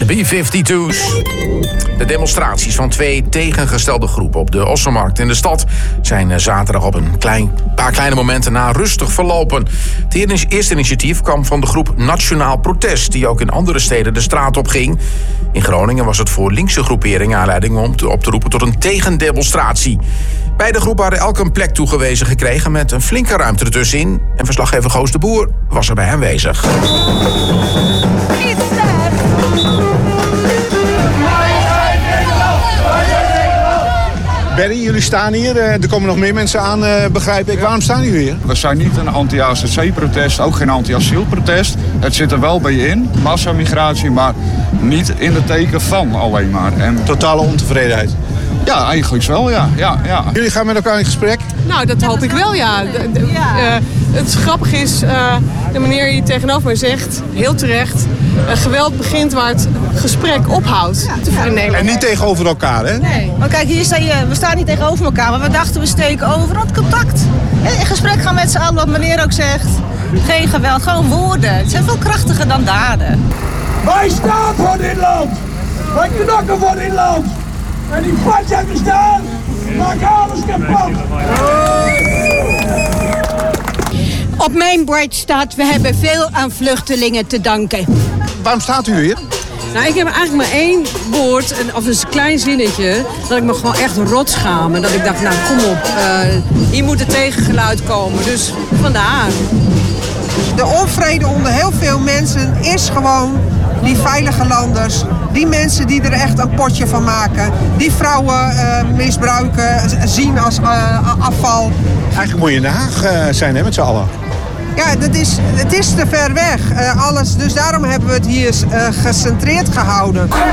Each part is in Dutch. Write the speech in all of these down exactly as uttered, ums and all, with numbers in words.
De B vijfentwintig's. De demonstraties van twee tegengestelde groepen op de Ossenmarkt in de stad zijn zaterdag op een klein, paar kleine momenten na rustig verlopen. Het eerste initiatief kwam van de groep Nationaal Protest, die ook in andere steden de straat op ging. In Groningen was het voor linkse groeperingen aanleiding om te, op te roepen tot een tegendemonstratie. Beide groepen hadden elk een plek toegewezen gekregen met een flinke ruimte ertussenin. En verslaggever Goos de Boer was erbij aanwezig. Berry, jullie staan hier. Er komen nog meer mensen aan, begrijp ik. Waarom staan jullie hier? We zijn niet een anti-A Z C-protest, ook geen anti-asielprotest. Het zit er wel bij in, massamigratie, maar niet in het teken van alleen maar. En Totale ontevredenheid. ja, eigenlijk wel, ja. ja, ja. Jullie gaan met elkaar in gesprek? Nou, dat hoop ik wel, ja. De, de, uh, het grappige is, uh, de meneer die tegenover mij zegt, heel terecht, uh, geweld begint waar het gesprek ophoudt. Ja, ja. En niet tegenover elkaar, hè? Nee. Maar kijk, hier sta je, we staan niet tegenover elkaar, maar we dachten we steken over het contact. In gesprek gaan met z'n allen, wat meneer ook zegt. Geen geweld, gewoon woorden. Het zijn veel krachtiger dan daden. Wij staan voor dit land. Wij knakken voor dit land. En die patja bestaan, maak alles kapot. Op mijn bord staat, we hebben veel aan vluchtelingen te danken. Waarom staat u hier? Nou, ik heb eigenlijk maar één woord, of een klein zinnetje, dat ik me gewoon echt rot schaam. En dat ik dacht, nou kom op, uh, hier moet een tegengeluid komen. Dus vandaar. De onvrede onder heel veel mensen is gewoon die veilige landers. Die mensen die er echt een potje van maken. Die vrouwen uh, misbruiken, zien als uh, afval. Eigenlijk moet je in Den Haag uh, zijn, hè, met z'n allen. Ja, dat is, het is te ver weg. Uh, alles, dus daarom hebben we het hier uh, gecentreerd gehouden. Wij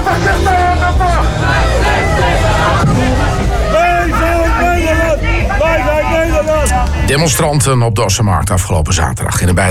zijn Nederland! Wij zijn Nederland! Demonstranten op de Ossenmarkt afgelopen zaterdag in een beide